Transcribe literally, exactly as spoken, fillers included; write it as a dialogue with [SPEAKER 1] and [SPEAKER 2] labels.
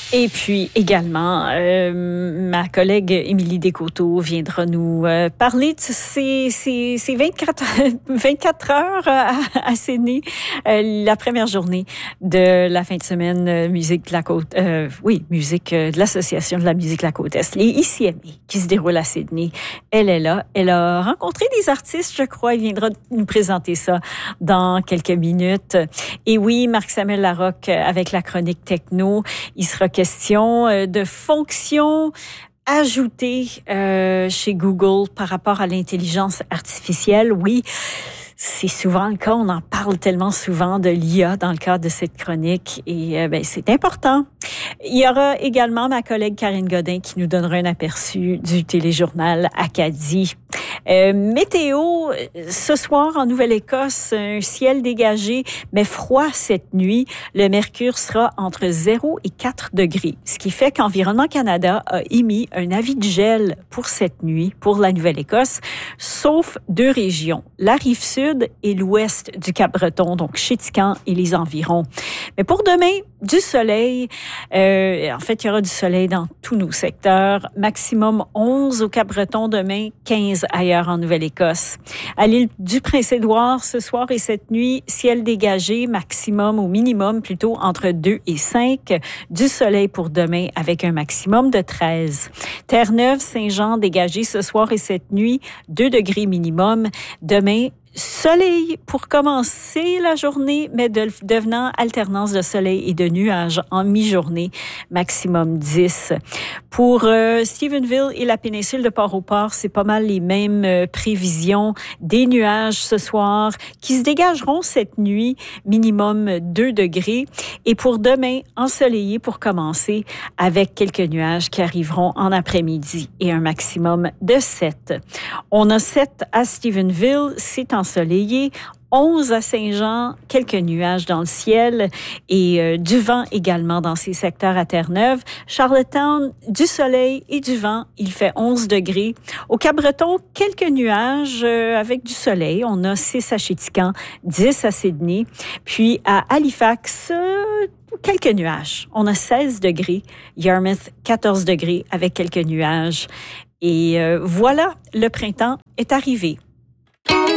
[SPEAKER 1] Et puis également, euh, ma collègue Émilie Descoteaux viendra nous euh, parler de ces, ces, ces vingt-quatre, vingt-quatre heures à, à Sydney, euh, la première journée de la fin de semaine euh, musique de la côte, euh, oui, musique euh, de l'Association de la musique de la côte Est, les I C M A, qui se déroule à Sydney. Elle est là. Elle a rencontré des artistes, je crois. Elle viendra nous présenter ça dans quelques minutes. Et oui, Marc-Samuel Larocque avec la chronique techno. Il sera question de fonctions ajoutées euh, chez Google par rapport à l'intelligence artificielle. Oui, c'est souvent le cas. On en parle tellement souvent de l'I A dans le cadre de cette chronique et euh, ben, c'est important. Il y aura également ma collègue Karine Godin qui nous donnera un aperçu du téléjournal Acadie. Euh, météo, ce soir en Nouvelle-Écosse, un ciel dégagé, mais froid cette nuit. Le mercure sera entre zéro et quatre degrés, ce qui fait qu'Environnement Canada a émis un avis de gel pour cette nuit, pour la Nouvelle-Écosse, sauf deux régions, la Rive-Sud et l'ouest du Cap-Breton, donc Chéticamp et les environs. Mais pour demain, du soleil. Euh, en fait, il y aura du soleil dans tous nos secteurs. Maximum onze au Cap-Breton demain, quinze ailleurs en Nouvelle-Écosse. À l'île du Prince-Édouard, ce soir et cette nuit, ciel dégagé, maximum ou minimum plutôt entre deux et cinq. Du soleil pour demain avec un maximum de treize. Terre-Neuve, Saint-Jean, dégagé ce soir et cette nuit, deux degrés minimum. Demain, soleil pour commencer la journée, mais de, devenant alternance de soleil et de nuages en mi-journée, maximum dix. Pour euh, Stephenville et la péninsule de Port-au-Port, c'est pas mal les mêmes euh, prévisions. Des nuages ce soir qui se dégageront cette nuit, minimum deux degrés. Et pour demain, ensoleillé pour commencer, avec quelques nuages qui arriveront en après-midi et un maximum de sept. On a sept à Stephenville, c'est ensoleillé. onze à Saint-Jean, quelques nuages dans le ciel et euh, du vent également dans ces secteurs à Terre-Neuve. Charlottetown, du soleil et du vent, il fait onze degrés. Au Cap-Breton, quelques nuages euh, avec du soleil. On a six à Chéticamp, dix à Sydney. Puis à Halifax, euh, quelques nuages. On a seize degrés. Yarmouth, quatorze degrés avec quelques nuages. Et euh, voilà, le printemps est arrivé.